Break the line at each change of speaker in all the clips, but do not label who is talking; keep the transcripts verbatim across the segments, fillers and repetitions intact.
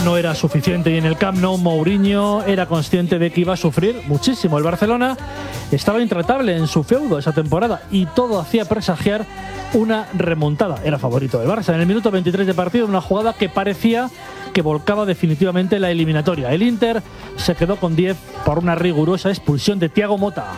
no era suficiente y en el Camp Nou Mourinho era consciente de que iba a sufrir muchísimo. El Barcelona estaba intratable en su feudo esa temporada y todo hacía presagiar una remontada. Era favorito del Barça. En el minuto veintitrés de partido, una jugada que parecía que volcaba definitivamente la eliminatoria. El Inter se quedó con diez por una rigurosa expulsión de Thiago Motta.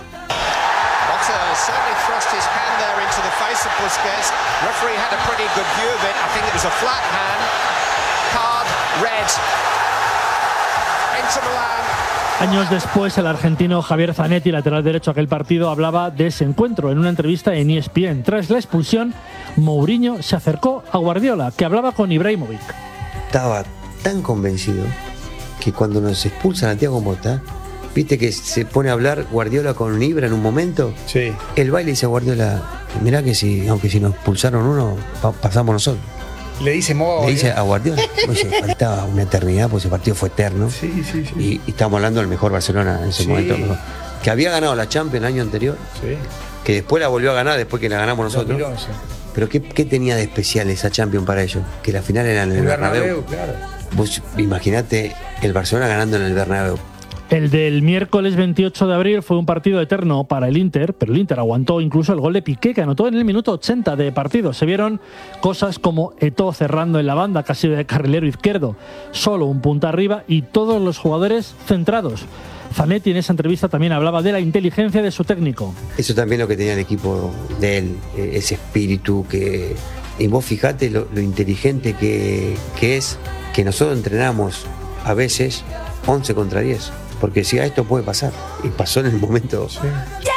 Años después, el argentino Javier Zanetti, lateral derecho aquel partido, hablaba de ese encuentro en una entrevista en E S P N. Tras la expulsión, Mourinho se acercó a Guardiola, que hablaba con Ibrahimovic.
Estaba tan convencido que cuando nos expulsan a Thiago Motta, viste que se pone a hablar Guardiola con Ibra en un momento.
Sí.
El baile dice a Guardiola, mirá que si, aunque si nos expulsaron uno, pa- pasamos nosotros.
Le dice Mo.
Le dice a Guardiola, oye, faltaba una eternidad porque ese partido fue eterno.
Sí, sí, sí.
Y, y estamos hablando del mejor Barcelona en ese
Sí.
momento. Que había ganado la Champions el año anterior,
Sí.
que después la volvió a ganar después que la ganamos nosotros.
dos mil once.
Pero ¿qué, qué tenía de especial esa Champions para ellos? Que la final era en el
El
Bernabéu.
Bernabéu, claro.
Vos imaginate el Barcelona ganando en el Bernabéu.
El del miércoles veintiocho de abril fue un partido eterno para el Inter, pero el Inter aguantó incluso el gol de Piqué, que anotó en el minuto ochenta de partido. Se vieron cosas como Eto'o cerrando en la banda, casi de carrilero izquierdo, solo un punta arriba y todos los jugadores centrados. Zanetti en esa entrevista también hablaba de la inteligencia de su técnico.
Eso también es lo que tenía el equipo de él, ese espíritu que... Y vos fijate lo, lo inteligente que, que es, que nosotros entrenamos a veces once contra diez. Porque si a esto puede pasar, y pasó en el momento
Sí.